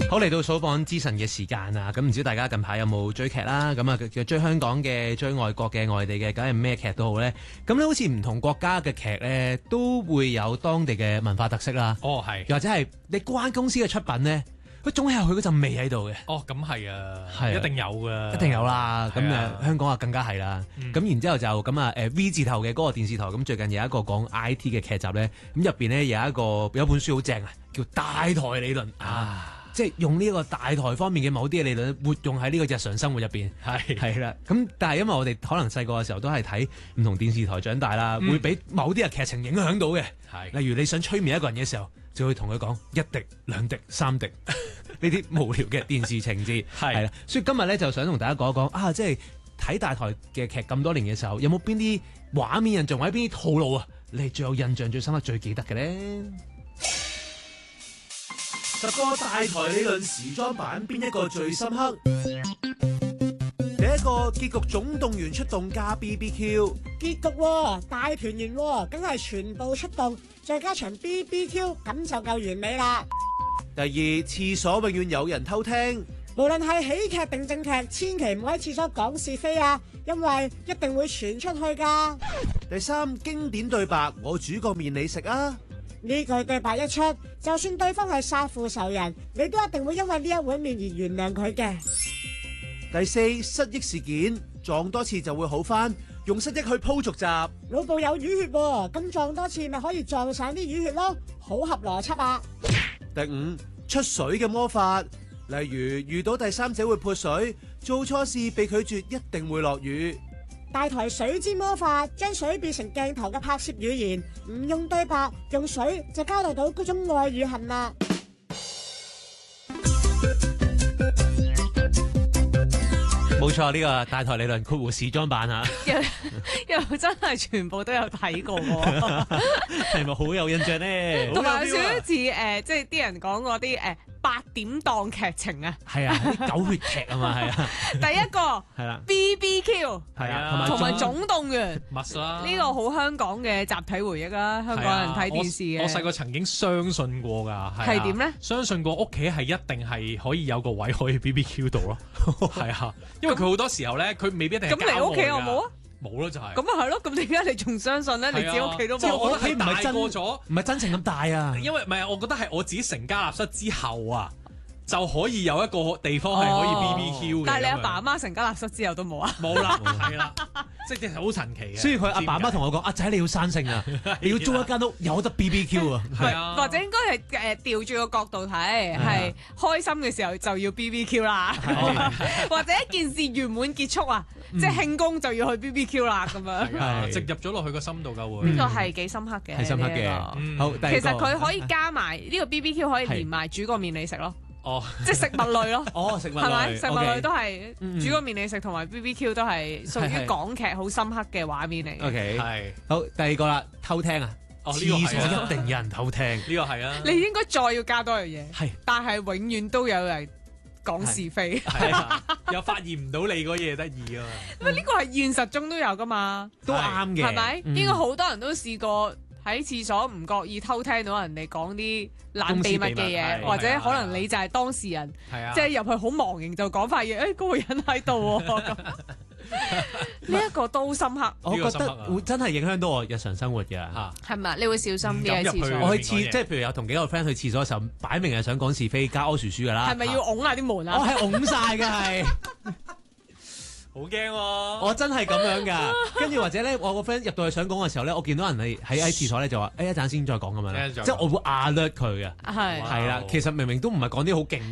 好，嚟到數榜之神嘅時間啊！咁唔知大家近排有冇追劇啦？咁啊，追香港嘅、追外國嘅、外地嘅，梗係咩劇都好咧。咁咧，好似唔同國家嘅劇咧，都會有當地嘅文化特色啦。 哦，係。 又或者係你嗰間公司嘅出品咧，佢總係有佢嗰陣味喺度嘅。 哦，咁係啊， 係一定有㗎， 一定有啦。咁啊香港啊更加係啦。咁然之後就咁啊V 字頭嘅嗰個電視台，咁最近有一個講 IT 嘅劇集咧，咁入邊咧有一本書好正啊，叫大台理論啊。即係用呢個大台方面嘅某啲嘅理論活用喺呢個日常生活入邊，係啦。咁但係因為我哋可能細個嘅時候都係睇唔同電視台長大啦，會俾某啲嘅劇情影響到嘅。例如你想催眠一個人嘅時候，就會同佢講一滴、兩滴、三滴呢啲無聊嘅電視情節係啦。所以今日咧就想同大家講一講啊，即係睇大台嘅劇咁多年嘅時候，有冇邊啲畫面印象或者邊啲套路啊，你係最有印象、最深刻、最記得嘅咧？10個大台理論時裝版邊一個最深刻？第一個結局總動員出動加 BBQ， 結局喎，大團圓喎，梗係全部出動，再加場 BBQ， 咁就夠完美啦。 第二，廁所永遠有人偷聽， 無論係喜劇定正劇，千祈唔好喺廁所講是非啊，因為一定會傳出去噶。 第三，經典對白，我煮個麵你食啊。 呢句對白一出，就算對方係殺父仇人，你都一定會因為呢一碗麵而原諒佢嘅。 第四，失憶事件，撞多次就會好返，用失憶去鋪續集。 腦部有淤血喎，咁撞多次咪可以撞散啲淤血咯，好合邏輯啊。 第五，出水嘅魔法，例如遇到第三者會潑水，做錯事被拒絕一定會落雨。 大台水之魔法，將水變成鏡頭嘅拍攝語言，唔用對白，用水就交代到嗰種愛與恨啦。 冇錯，呢個大台理論括弧時裝版啊， 又真係全部都有睇過喎， 係咪好有印象咧？ 同埋有少少似即係啲人講嗰啲8點檔劇情啊， 係啊，啲狗血劇啊嘛，係啊。 第一個係啦 BBQ 係啊， 同埋總動員密啦， 呢個好香港嘅集體回憶啦，香港人睇電視嘅。 我細個曾經相信過㗎， 係點咧？ 相信過屋企係一定係可以有個位可以 BBQ 到咯，係啊，因為佢好多時候咧，佢未必一定係咁你屋企有冇啊？ 冇咯，就係咁啊，係咯，咁點解你仲相信咧？你自己屋企都冇， 我覺得係大個咗， 唔係真情咁大啊！ 因為唔係，我覺得係我自己成家立室之後啊，就可以有一個地方係可以 BBQ 嘅。 但係你阿爸阿媽成家立室之後都冇啊？ 冇啦，係啦，即係好神奇嘅。 所以佢阿爸阿媽同我講：阿仔你要生性啊，你要租一間屋有得 BBQ 啊。 係啊， 或者應該係調轉個角度睇，係開心嘅時候就要 BBQ 啦，或者一件事圓滿結束啊，即係慶功就要去 BBQ 啦咁樣。 植入咗落去個心度㗎會。 呢個係幾深刻嘅， 係深刻嘅。好， 其實佢可以加埋呢個 BBQ 可以連埋煮個麵你食咯。 哦， 即係食物類咯。 哦，食物類係咪？食物類都係煮個麵你食，同埋 BBQ 都係屬於港劇好深刻嘅畫面嚟嘅。 OK， 係。 好，第二個啦，偷聽啊。廁所一定有人偷聽。呢個係啊。 你應該再要加多樣嘢。 係。 但係永遠都有人講是非。 係啊。又發現唔到你嗰嘢得意啊嘛。 喂，呢個係現實中都有噶嘛？ 都啱嘅。 係咪？應該好多人都試過。喺廁所唔覺意偷聽到人哋講啲爛秘密嘅嘢，或者可能你就係當事人，即係入去好茫然就講塊嘢，嗰個人喺度喎。呢一個都深刻， 我覺得會真係影響到我日常生活嘅。 係咪？你會小心啲喺廁所。 我去廁，即係譬如有同幾個 friend 去廁所嘅時候，擺明係想講是非加屙薯書㗎啦。 係咪要拱下啲門啊？ 我係拱晒嘅係。 好驚喎！ 我真係咁樣噶，跟住或者咧，我個 friend 入到去想講嘅時候咧，我見到人喺廁所咧就話：一陣先再講咁樣啦，即係我會alert佢嘅，係啦。其實明明都唔係講啲好勁。